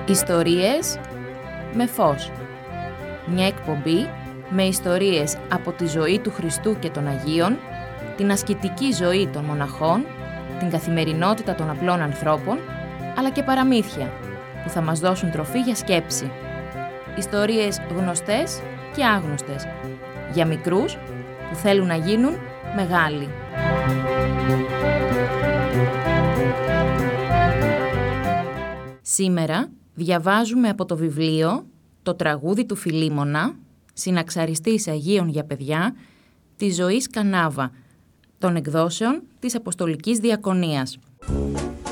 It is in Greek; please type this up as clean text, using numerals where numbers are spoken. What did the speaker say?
Ιστορίες με φως. Μια εκπομπή με ιστορίες από τη ζωή του Χριστού και των Αγίων, την ασκητική ζωή των μοναχών, την καθημερινότητα των απλών ανθρώπων, αλλά και παραμύθια που θα μας δώσουν τροφή για σκέψη. Ιστορίες γνωστές και άγνωστες, για μικρούς που θέλουν να γίνουν μεγάλοι. Σήμερα διαβάζουμε από το βιβλίο «Το τραγούδι του Φιλίμωνα», συναξαριστής Αγίων για παιδιά, της Ζωής Κανάβα, των εκδόσεων της Αποστολικής Διακονίας.